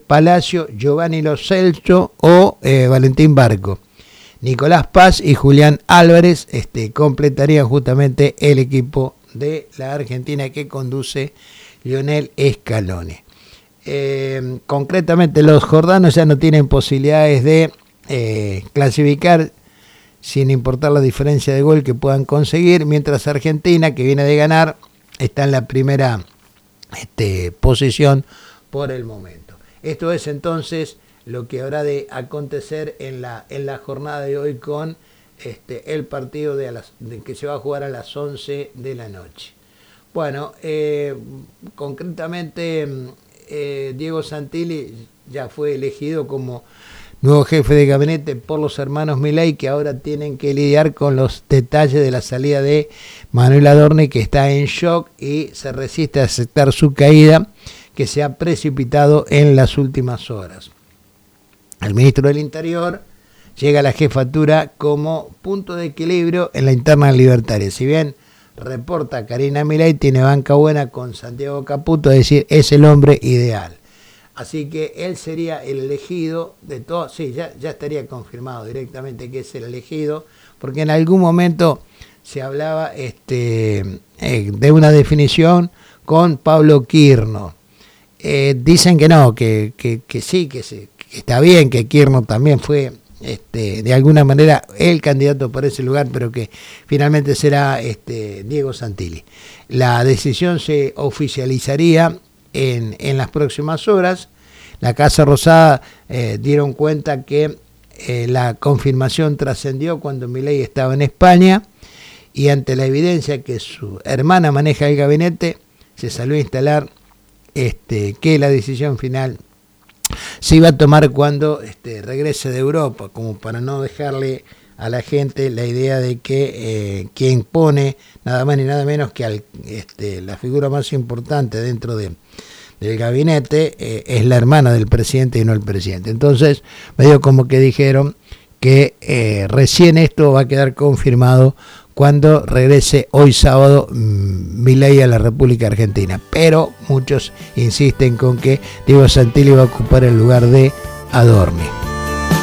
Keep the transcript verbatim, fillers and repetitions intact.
Palacio, Giovanni Lo Celso o eh, Valentín Barco. Nicolás Paz y Julián Álvarez este, completarían justamente el equipo de la Argentina que conduce Lionel Scaloni. Eh, concretamente los jordanos ya no tienen posibilidades de eh, clasificar sin importar la diferencia de gol que puedan conseguir, mientras Argentina, que viene de ganar, está en la primera este, posición por el momento. Esto es entonces lo que habrá de acontecer en la, en la jornada de hoy con este, el partido de, a las, de que se va a jugar a las once de la noche. Bueno, eh, concretamente eh, Diego Santilli ya fue elegido como nuevo jefe de gabinete por los hermanos Milei, que ahora tienen que lidiar con los detalles de la salida de Manuel Adorni, que está en shock y se resiste a aceptar su caída, que se ha precipitado en las últimas horas. El ministro del Interior llega a la jefatura como punto de equilibrio en la interna libertaria. Si bien reporta Karina Milei, tiene banca buena con Santiago Caputo, es decir, es el hombre ideal. Así que él sería el elegido de todo, sí, ya, ya estaría confirmado directamente que es el elegido, porque en algún momento se hablaba este, eh, de una definición con Pablo Quirno. Eh, dicen que no, que, que, que sí, que, se, que está bien, que Quirno también fue este, de alguna manera el candidato por ese lugar, pero que finalmente será este, Diego Santilli. La decisión se oficializaría En, en las próximas horas. La Casa Rosada eh, dieron cuenta que eh, la confirmación trascendió cuando Milei estaba en España y ante la evidencia que su hermana maneja el gabinete, se salió a instalar este, que la decisión final se iba a tomar cuando este, regrese de Europa, como para no dejarle a la gente la idea de que eh, quien pone nada más ni nada menos que al, este, la figura más importante dentro de, del gabinete eh, es la hermana del presidente y no el presidente. Entonces, medio como que dijeron que eh, recién esto va a quedar confirmado cuando regrese hoy sábado mmm, Milei a la República Argentina. Pero muchos insisten con que Diego Santilli va a ocupar el lugar de Adorni.